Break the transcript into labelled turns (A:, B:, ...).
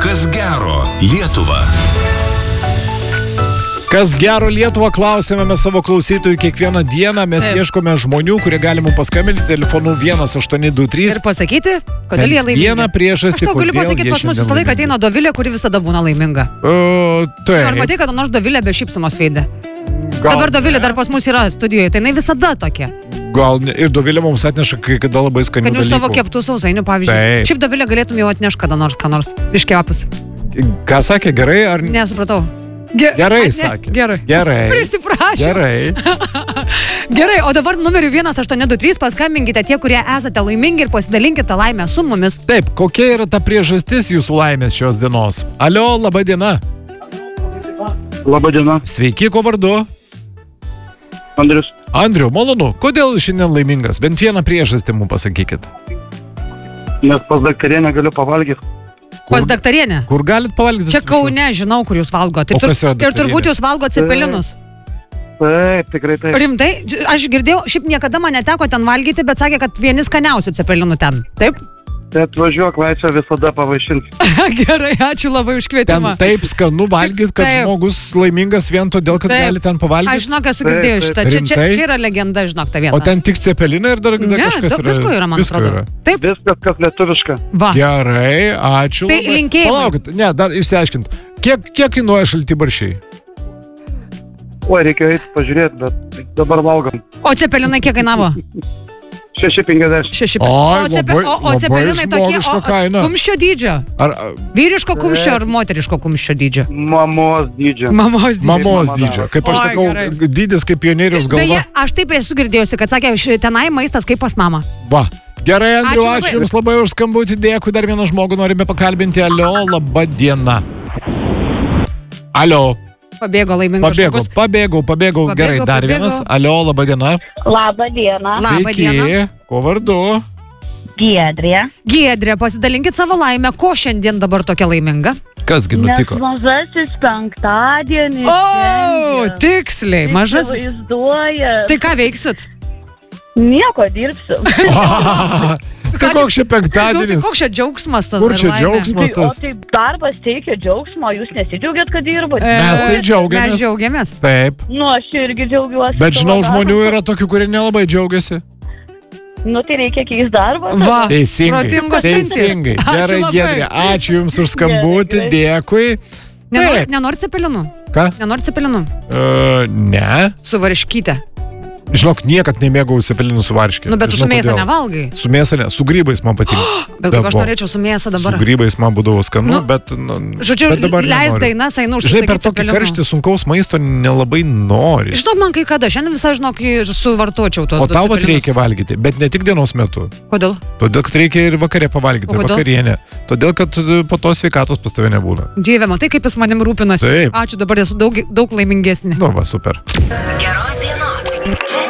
A: Kas gero Lietuva?
B: Kas gero Lietuvą klausėme mes savo klausytojų kiekvieną dieną. Mes ieškome žmonių, kurie gali mums paskambinti telefonu 1823.
C: Ir pasakyti, kodėl jie laimingi.
B: Vieną priežastį,
C: aš tau galiu pasakyti, pas mus visą laiką ateina Dovilė, kuri visada būna laiminga.
B: Taip.
C: Ar matai, kad nors Dovilė be šypsenos veidė? Dabar Dovilė dar pas mus yra studijoje, tai jinai visada tokia.
B: Gal ir Dovilė mums atneša kai kada labai skanių dalykų.
C: Kad jūs savo keptų sausainių, pavyzdžiui. Šiaip Dovilė galėtum jau atnešti kada nors, ką nors iškepus.
B: Ką sakė, gerai ar ne?
C: Nesupratau.
B: Gerai sakė.
C: Gerai. Prisiprašau. Gerai, o dabar numeriu 1823 paskambinkite tie, kurie esate laimingi ir pasidalinkite laimę su mumis.
B: Taip, kokia yra ta priežastis jūsų laimės šios dienos? Alio, laba diena.
D: Labą dieną.
B: Sveiki, ko vardu?
D: Andrius.
B: Andriu, malonu. Kodėl šiandien laimingas? Bent vieną priežastį mums pasakykit.
D: Nes pas daktarienę galiu pavalgyti.
C: Pas daktarienę?
B: Kur galit pavalgyti?
C: Čia Kaune, žinau, kur jūs valgot.
B: O kas yra daktarienė?
C: Ir turbūt jūs valgot cepelinus.
D: Taip, tikrai taip.
C: Rimtai? Aš girdėjau, šiaip niekada man neteko ten valgyti, bet sakė, kad vieni skaniausių cepelinų ten. Taip?
D: Bet važiuok, laisvę visada pavaišinti.
C: Gerai, ačiū labai už kvietimą.
B: Ten taip skanu valgyti, kad žmogus laimingas vien todėl, kad gali ten pavalgyti.
C: Aš žinok, esu girdėjau šitą. Čia yra legenda, žinok, ta viena.
B: O ten tik cepelinai ir dar kažkas yra?
C: Visko yra, man atrodo. Taip.
D: Viskas, kas lietuviška.
C: Va.
B: Gerai, ačiū.
C: Tai linkėjimai.
B: Palaukit, ne, dar išsiaiškint. Kiek kainuoja šaltibarščiai?
D: Oi, reikia eiti pažiūrėti, bet dabar valgom.
C: O cepelinai kiek kainavo?
D: 6,50.
C: 6,50.
B: O
C: cepelinai tokie kumščio dydžio? Vyriško kumščio ar moteriško kumščio dydžio?
D: Mamos dydžio.
B: Mamos dydžio. Kaip aš sakau, dydis kaip pionieriaus galva.
C: Beje, aš taip esu girdėjusi, kad sakė, tenai maistas kaip pas mamą.
B: Va. Gerai, Andriu, ačiū Jums labai už skambutį. Dėkui, dar vieną žmogų norime pakalbinti. Alio, laba diena. Alio.
C: Pabėgo laimingas žmogus.
B: Pabėgau. Gerai, dar vienas. Alio, laba diena.
E: Labą dieną.
B: Sveiki. Ko vardu?
E: Giedrė,
C: pasidalinkit savo laimę. Ko šiandien dabar tokia laiminga?
B: Kasgi nutiko?
E: Nes mažasis penktadienis.
C: O, tiksliai, mažasis. Tai ką veiksit?
E: Nieko dirbsiu.
B: Koks čia penktadienis?
C: Koks čia džiaugsmas tas?
B: Kur čia džiaugsmas tas?
E: O tai darbas teikia džiaugsmo, jūs nesidžiaugiat, kad dirbote?
B: Mes tai džiaugiamės.
C: Mes džiaugiamės.
B: Taip.
E: Nu, aš irgi džiaugiuosi.
B: Bet žinau, žmonių yra tokių, kurie nelabai džiaugiasi.
E: Nu, tai reikia keisti darbą.
C: Va,
B: teisingai. Gerai, Giedrė, ačiū Jums už skambutį, dėkui.
C: Nenori cepelinų?
B: Ką?
C: Nenori cepelinų?
B: Ne.
C: Su varškyte.
B: Žinok, niekad nemėgau cepelinų su varške.
C: Nu, bet tu su mėsa nevalgai.
B: Su mėsa ne, su grybais man patinka.
C: Bet kaip aš norėčiau su mėsa dabar.
B: Su grybais man būdavo skanu, bet...
C: Žodžiu, leis dainas, einu užsisakyti cepelinų.
B: Žinai, per tokį karštį sunkaus maisto nelabai nori.
C: Žinok, man kai kada, šiandien visai, žinok, suvartočiau tos.
B: O tau reikia valgyti, bet ne tik dienos metu.
C: Kodėl?
B: Todėl, kad reikia ir vakare pavalgyti, vakarienę. Todėl, kad po to sveikatos pas tave nebūna.
C: Dieve, matai, kaip jis manim rūpinasi.
B: Taip.
C: Ačiū, dabar esu daug laimingesnė.
B: Nu, va, super.
A: Geros dienos.